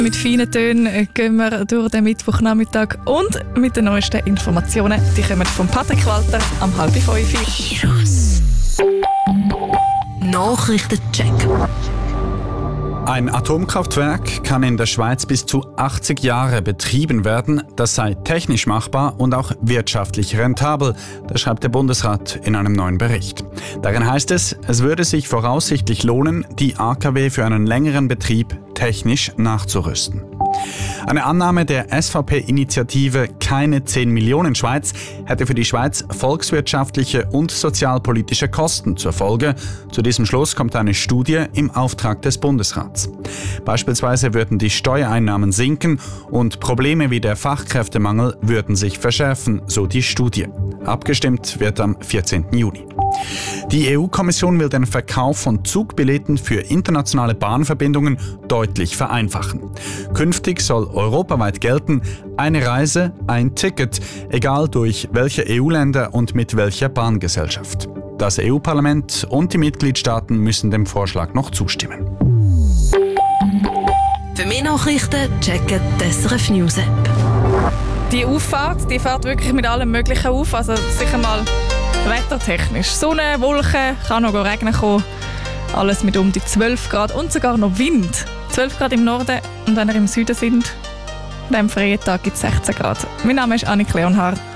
Mit feinen Tönen gehen wir durch den Mittwochnachmittag und mit den neuesten Informationen. Die kommen von Patrick Walter am 4:30. Nachrichtencheck. Ein Atomkraftwerk kann in der Schweiz bis zu 80 Jahre betrieben werden. Das sei technisch machbar und auch wirtschaftlich rentabel, das schreibt der Bundesrat in einem neuen Bericht. Darin heißt es würde sich voraussichtlich lohnen, die AKW für einen längeren Betrieb technisch nachzurüsten. Eine Annahme der SVP-Initiative Keine 10 Millionen Schweiz hätte für die Schweiz volkswirtschaftliche und sozialpolitische Kosten zur Folge. Zu diesem Schluss kommt eine Studie im Auftrag des Bundesrats. Beispielsweise würden die Steuereinnahmen sinken und Probleme wie der Fachkräftemangel würden sich verschärfen, so die Studie. Abgestimmt wird am 14. Juni. Die EU-Kommission will den Verkauf von Zugbilletten für internationale Bahnverbindungen deutlich vereinfachen. Künftig soll europaweit gelten, eine Reise, ein Ticket, egal durch welche EU-Länder und mit welcher Bahngesellschaft. Das EU-Parlament und die Mitgliedstaaten müssen dem Vorschlag noch zustimmen. Für mehr Nachrichten checken die SRF News App. Die Auffahrt, die fährt wirklich mit allem Möglichen auf. Also sicher mal wettertechnisch. Sonne, Wolken, kann noch regnen kommen. Alles mit um die 12 Grad und sogar noch Wind. 12 Grad im Norden und wenn ihr im Süden sind, an diesem freien Tag gibt es 16 Grad. Mein Name ist Annik Leonhardt.